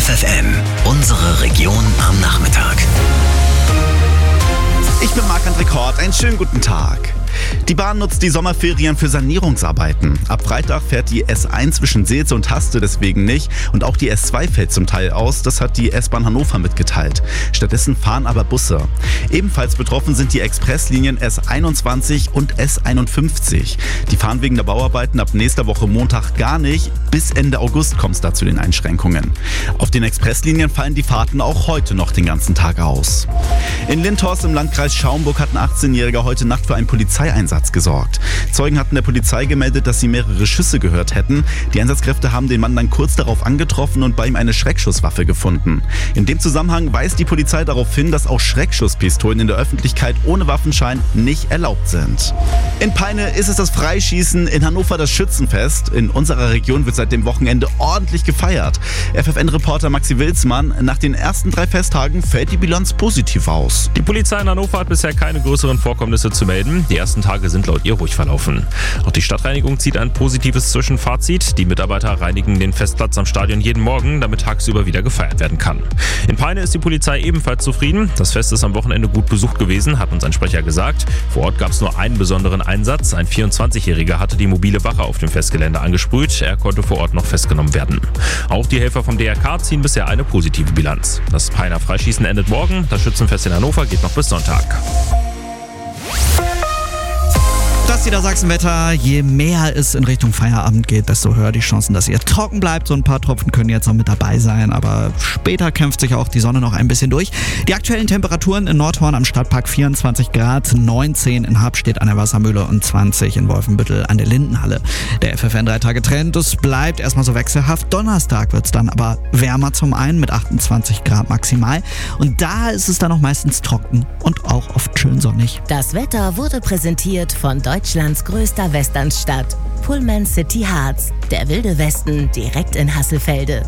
FFN, unsere Region am Nachmittag. Ich bin Marc-André Kort, einen schönen guten Tag. Die Bahn nutzt die Sommerferien für Sanierungsarbeiten. Ab Freitag fährt die S1 zwischen Seelze und Haste deswegen nicht und auch die S2 fällt zum Teil aus, das hat die S-Bahn Hannover mitgeteilt. Stattdessen fahren aber Busse. Ebenfalls betroffen sind die Expresslinien S21 und S51. Die fahren wegen der Bauarbeiten ab nächster Woche Montag gar nicht. Bis Ende August kommt es da zu den Einschränkungen. Auf den Expresslinien fallen die Fahrten auch heute noch den ganzen Tag aus. In Lindhorst im Landkreis Schaumburg hat ein 18-Jähriger heute Nacht für einen Polizeieinsatz gesorgt. Zeugen hatten der Polizei gemeldet, dass sie mehrere Schüsse gehört hätten. Die Einsatzkräfte haben den Mann dann kurz darauf angetroffen und bei ihm eine Schreckschusswaffe gefunden. In dem Zusammenhang weist die Polizei darauf hin, dass auch Schreckschusspistolen in der Öffentlichkeit ohne Waffenschein nicht erlaubt sind. In Peine ist es das Freischießen, in Hannover das Schützenfest. In unserer Region wird seit dem Wochenende ordentlich gefeiert. FFN-Reporter Maxi Wilsmann, nach den ersten 3 Festtagen fällt die Bilanz positiv aus. Die Polizei in Hannover hat bisher keine größeren Vorkommnisse zu melden. Die ersten Tage sind laut ihr ruhig verlaufen. Auch die Stadtreinigung zieht ein positives Zwischenfazit. Die Mitarbeiter reinigen den Festplatz am Stadion jeden Morgen, damit tagsüber wieder gefeiert werden kann. In Peine ist die Polizei ebenfalls zufrieden. Das Fest ist am Wochenende gut besucht gewesen, hat uns ein Sprecher gesagt. Vor Ort gab es nur einen besonderen Einsatz. Ein 24-Jähriger hatte die mobile Wache auf dem Festgelände angesprüht. Er konnte vor Ort noch festgenommen werden. Auch die Helfer vom DRK ziehen bisher eine positive Bilanz. Das Peiner Freischießen endet morgen. Das Schützenfest in Hannover geht noch bis Sonntag. Das Niedersachsenwetter, je mehr es in Richtung Feierabend geht, desto höher die Chancen, dass ihr trocken bleibt. So ein paar Tropfen können jetzt noch mit dabei sein, aber später kämpft sich auch die Sonne noch ein bisschen durch. Die aktuellen Temperaturen in Nordhorn am Stadtpark 24 Grad, 19 in Habstedt an der Wassermühle und 20 in Wolfenbüttel an der Lindenhalle. Der FFN 3-Tage-Trend, das bleibt erstmal so wechselhaft. Donnerstag wird es dann aber wärmer zum einen mit 28 Grad maximal und da ist es dann auch meistens trocken und auch oft schön sonnig. Das Wetter wurde präsentiert von Deutschlands größter Westernstadt, Pullman City Harz, der wilde Westen direkt in Hasselfelde.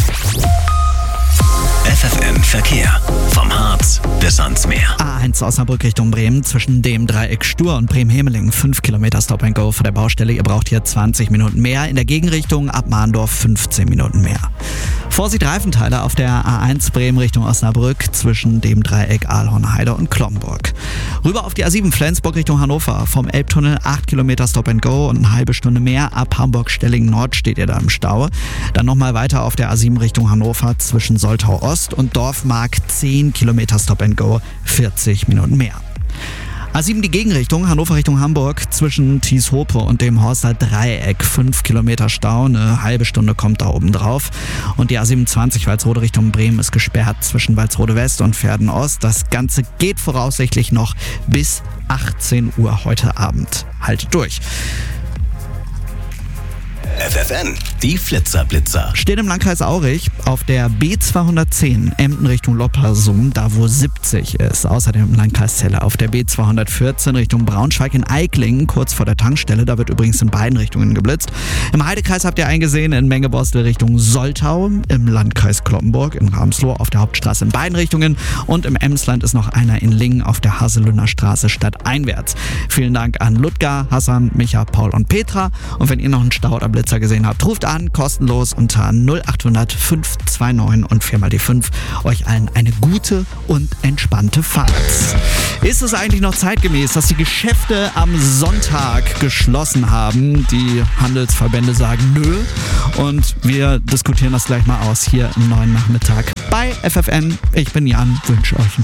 FFN Verkehr. Vom Harz bis ans Meer. A1 Osnabrück Richtung Bremen, zwischen dem Dreieck Stur und Bremen-Hemeling 5 Kilometer Stop and Go vor der Baustelle. Ihr braucht hier 20 Minuten mehr. In der Gegenrichtung ab Mahndorf 15 Minuten mehr. Vorsicht Reifenteile auf der A1 Bremen Richtung Osnabrück zwischen dem Dreieck Aalhornheide und Klomburg. Rüber auf die A7 Flensburg Richtung Hannover. Vom Elbtunnel 8 Kilometer Stop and Go und eine halbe Stunde mehr. Ab Hamburg-Stellingen Nord steht ihr da im Stau. Dann nochmal weiter auf der A7 Richtung Hannover zwischen Soltau Ost und Dorfmark 10 Kilometer Stop and Go, 40 Minuten mehr. A7 die Gegenrichtung, Hannover Richtung Hamburg, zwischen Thieshope und dem Horster Dreieck, 5 Kilometer Stau, eine halbe Stunde kommt da oben drauf. Und die A27 Walsrode Richtung Bremen ist gesperrt zwischen Walsrode West und Verden Ost. Das Ganze geht voraussichtlich noch bis 18 Uhr heute Abend. Haltet durch. FFN, die Flitzerblitzer. Steht im Landkreis Aurich auf der B210 Emden Richtung Loppersum, da wo 70 ist. Außerdem im Landkreis Celle auf der B214 Richtung Braunschweig in Eiklingen, kurz vor der Tankstelle. Da wird übrigens in beiden Richtungen geblitzt. Im Heidekreis habt ihr eingesehen in Mengebostel Richtung Soltau. Im Landkreis Cloppenburg in Ramsloh auf der Hauptstraße in beiden Richtungen. Und im Emsland ist noch einer in Lingen auf der Haselünder Straße stadteinwärts. Vielen Dank an Ludger, Hassan, Micha, Paul und Petra. Und wenn ihr noch einen Stau oder Blitzer gesehen habt, ruft an, kostenlos unter 0800 529 und 4 mal die 5. Euch allen eine gute und entspannte Fahrt. Ist es eigentlich noch zeitgemäß, dass die Geschäfte am Sonntag geschlossen haben? Die Handelsverbände sagen nö. Und wir diskutieren das gleich mal aus hier im neuen Nachmittag bei FFN. Ich bin Jan, wünsche euch einen